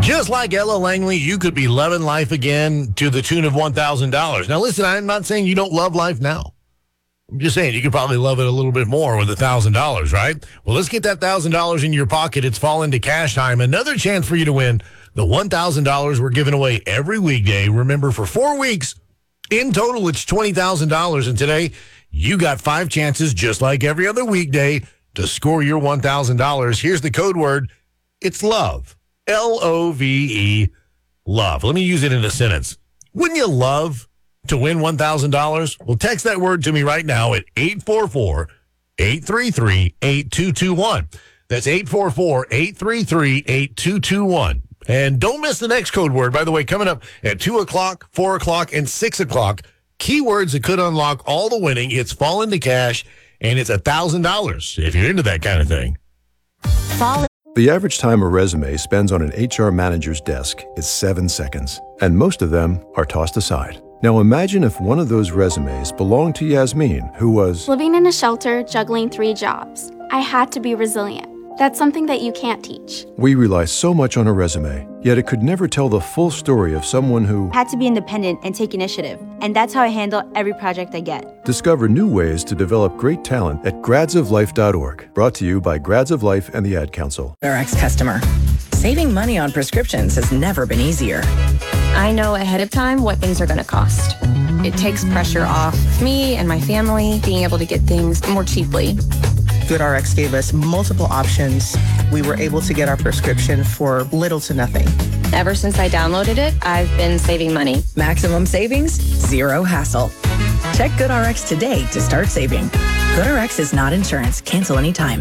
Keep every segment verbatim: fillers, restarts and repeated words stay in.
Just like Ella Langley, you could be loving life again to the tune of one thousand dollars. Now, listen, I'm not saying you don't love life now. I'm just saying you could probably love it a little bit more with one thousand dollars, right? Well, let's get that one thousand dollars in your pocket. It's fallen to cash time. Another chance for you to win the one thousand dollars we're giving away every weekday. Remember, for four weeks, in total, it's twenty thousand dollars. And today, you got five chances, just like every other weekday, to score your one thousand dollars. Here's the code word. It's love. L O V E, love. Let me use it in a sentence. Wouldn't you love to win one thousand dollars? Well, text that word to me right now at eight four four, eight three three, eight two two one. That's eight four four, eight three three, eight two two one. And don't miss the next code word. By the way, coming up at two o'clock, four o'clock, and six o'clock, keywords that could unlock all the winning. It's fallen to cash, and it's one thousand dollars if you're into that kind of thing. Fall. The average time a resume spends on an H R manager's desk is seven seconds, and most of them are tossed aside. Now imagine if one of those resumes belonged to Yasmin, who was Living in a shelter, juggling three jobs. I had to be resilient. That's something that you can't teach. We rely so much on a resume, yet it could never tell the full story of someone who had to be independent and take initiative. And that's how I handle every project I get. Discover new ways to develop great talent at grads of life dot org. Brought to you by Grads of Life and the Ad Council. GoodRx customer. Saving money on prescriptions has never been easier. I know ahead of time what things are going to cost. It takes pressure off me and my family being able to get things more cheaply. GoodRx gave us multiple options. We were able to get our prescription for little to nothing. Ever since I downloaded it, I've been saving money. Maximum savings, zero hassle. Check GoodRx today to start saving. GoodRx is not insurance. Cancel anytime.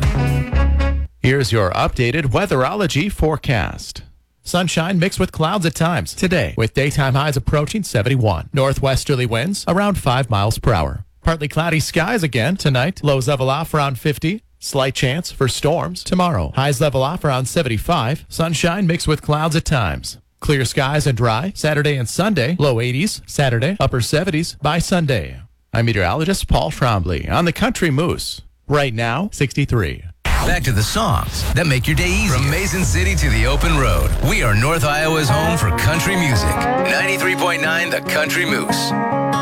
Here's your updated weatherology forecast. Sunshine mixed with clouds at times today, with daytime highs approaching seventy-one. Northwesterly winds around five miles per hour. Partly cloudy skies again tonight. Lows level off around fifty. Slight chance for storms tomorrow. Highs level off around seventy-five. Sunshine mixed with clouds at times. Clear skies and dry Saturday and Sunday. Low eighties Saturday, upper seventies by Sunday. I'm meteorologist Paul Trombley on the Country Moose. Right now, sixty-three. Back to the songs that make your day easier. From Mason City to the open road, we are North Iowa's home for country music. ninety-three point nine The Country Moose.